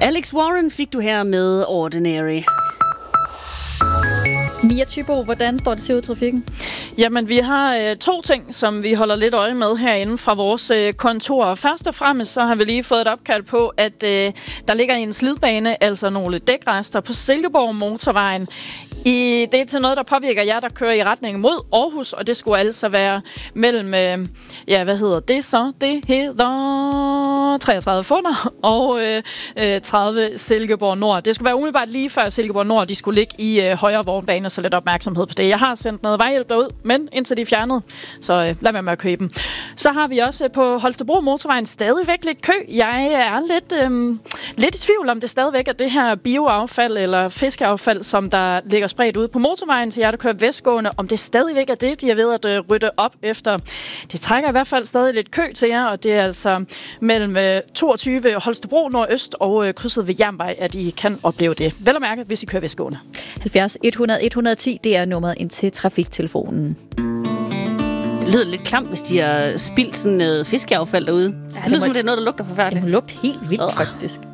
Alex Warren fik du her med Ordinary. Mia Thybo, hvordan står det til ud i trafikken? Jamen, vi har 2 ting, som vi holder lidt øje med herinde fra vores kontor. Først og fremmest så har vi lige fået et opkald på, at der ligger en slidbane, altså nogle dækrester på Silkeborg Motorvejen. Det er til noget, der påvirker jer, der kører i retning mod Aarhus, og det skulle altså være mellem, hvad hedder det så? Det hedder 33 Funder og 30 Silkeborg Nord. Det skulle være umiddelbart lige før Silkeborg Nord, de skulle ligge i højre vognbane, så lidt opmærksomhed på det. Jeg har sendt noget vejhjælp derud, men indtil de er fjernet, så lad være med at købe dem. Så har vi også på Holstebro Motorvejen stadigvæk lidt kø. Jeg er lidt i tvivl om det stadigvæk er det her bioaffald eller fiskeaffald, som der ligger spredt ude på motorvejen til jer, der kører vestgående, om det stadigvæk er det, de er ved at rydde op efter. Det trækker i hvert fald stadig lidt kø til jer, og det er altså mellem 22 Holstebro Nordøst og krydset ved Jernvej, at I kan opleve det. Vel at mærke, hvis I kører vestgående. 70 100 110, det er nummeret ind til trafiktelefonen. Det lyder lidt klamt, hvis de har spildt sådan fiskeaffald derude. Det lyder som, det er noget, der lugter forfærdeligt. Det må lugte helt vildt, faktisk.